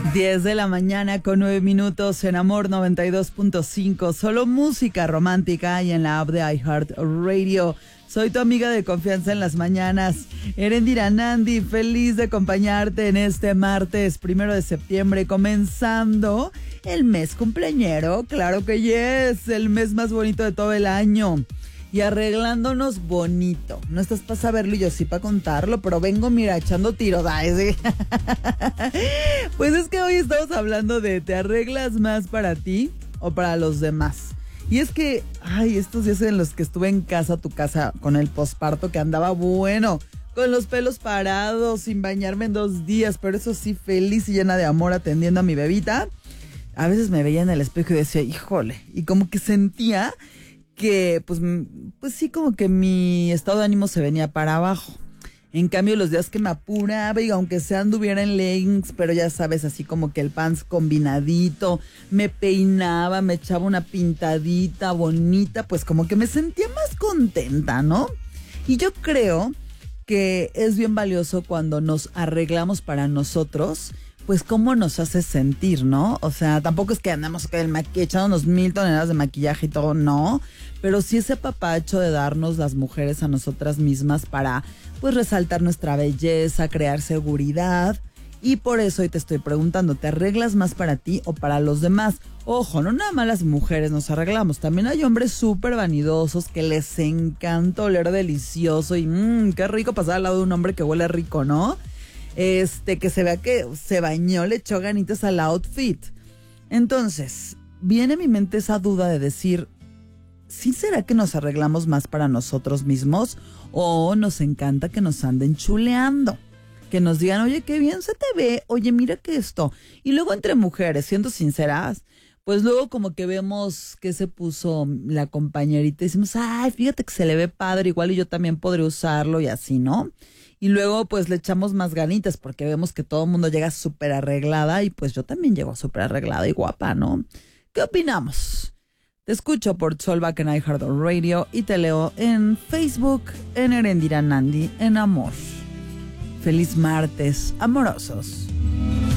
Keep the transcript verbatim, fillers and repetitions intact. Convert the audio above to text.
diez de la mañana con nueve minutos en Amor noventa y dos punto cinco. Solo música romántica y en la app de iHeartRadio. Soy tu amiga de confianza en las mañanas, Erendira Nandi, feliz de acompañarte en este martes primero de septiembre, comenzando el mes cumpleañero. Claro que yes, el mes más bonito de todo el año. Y arreglándonos bonito. No estás para saberlo y yo sí para contarlo, pero vengo, mira, echando tiro. ¿Sí? Pues es que hoy estamos hablando de ¿te arreglas más para ti o para los demás? Y es que, ay, estos días en los que estuve en casa, tu casa, con el posparto, que andaba bueno, con los pelos parados, sin bañarme en dos días, pero eso sí, feliz y llena de amor atendiendo a mi bebita. A veces me veía en el espejo y decía, híjole, y como que sentía que, pues, pues sí, como que mi estado de ánimo se venía para abajo. En cambio, los días que me apuraba, y aunque sea anduviera en leggings, pero ya sabes, así como que el pants combinadito, me peinaba, me echaba una pintadita bonita, pues como que me sentía más contenta, ¿no? Y yo creo que es bien valioso cuando nos arreglamos para nosotros, pues cómo nos hace sentir, ¿no? O sea, tampoco es que andamos echándonos mil toneladas de maquillaje y todo, no. Pero sí ese papacho de darnos las mujeres a nosotras mismas para, pues, resaltar nuestra belleza, crear seguridad. Y por eso hoy te estoy preguntando, ¿te arreglas más para ti o para los demás? Ojo, no nada más las mujeres nos arreglamos. También hay hombres súper vanidosos que les encanta oler delicioso y mmm, qué rico pasar al lado de un hombre que huele rico, ¿no? Este, que se vea que se bañó, le echó ganitas al outfit. Entonces, viene a mi mente esa duda de decir, ¿sí será que nos arreglamos más para nosotros mismos? ¿O nos encanta que nos anden chuleando? Que nos digan, oye, qué bien se te ve, oye, mira que esto. Y luego entre mujeres, siendo sinceras, pues luego como que vemos que se puso la compañerita y decimos, ay, fíjate que se le ve padre, igual y yo también podré usarlo y así, ¿no? Y luego pues le echamos más ganitas porque vemos que todo el mundo llega súper arreglada y pues yo también llego súper arreglada y guapa, ¿no? ¿Qué opinamos? Te escucho por Solvac en iHeartRadio y te leo en Facebook, en Erendira Nandi, en Amor. Feliz martes, amorosos.